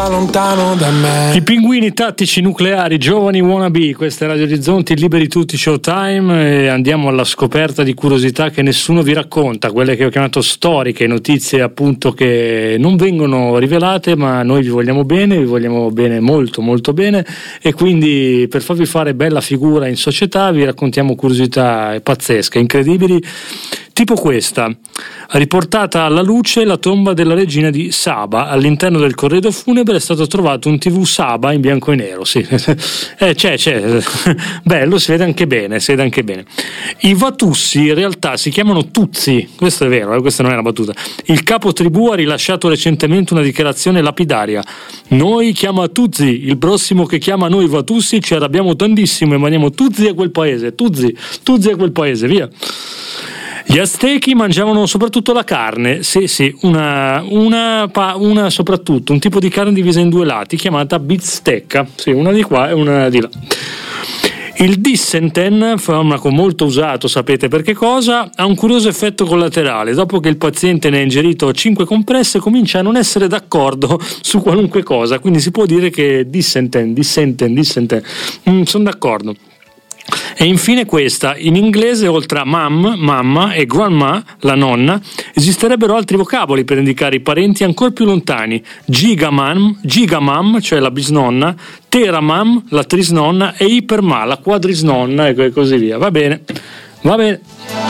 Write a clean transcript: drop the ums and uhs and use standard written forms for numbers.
lontano da me. I pinguini tattici nucleari, giovani wannabe, questa è Radio Orizzonti, liberi tutti Showtime, e andiamo alla scoperta di curiosità che nessuno vi racconta, quelle che ho chiamato storiche, notizie appunto che non vengono rivelate, ma noi vi vogliamo bene, molto molto bene, e quindi per farvi fare bella figura in società vi raccontiamo curiosità pazzesche, incredibili, tipo questa: riportata alla luce la tomba della regina di Saba. All'interno del corredo funebre è stato trovato un TV Saba in bianco e nero. Sì. C'è. Bello, si vede anche bene. I Vatussi in realtà si chiamano Tuzzi, questo è vero, questa non è una battuta. Il capo tribù ha rilasciato recentemente una dichiarazione lapidaria: noi chiama Tuzzi, il prossimo che chiama noi Vatussi ci arrabbiamo tantissimo e mandiamo Tuzzi a quel paese, Tuzzi a quel paese, via. Gli Aztechi mangiavano soprattutto la carne, sì, una soprattutto, un tipo di carne divisa in due lati chiamata bistecca, sì, una di qua e una di là. Il dissenten, farmaco molto usato, sapete per che cosa, ha un curioso effetto collaterale. Dopo che il paziente ne ha ingerito 5 compresse comincia a non essere d'accordo su qualunque cosa, quindi si può dire che dissenten, sono d'accordo. E infine questa: in inglese oltre a mamma e grandma, la nonna, esisterebbero altri vocaboli per indicare i parenti ancora più lontani: gigamam, cioè la bisnonna, teramam, la trisnonna, e iperma, la quadrisnonna, e così via. Va bene.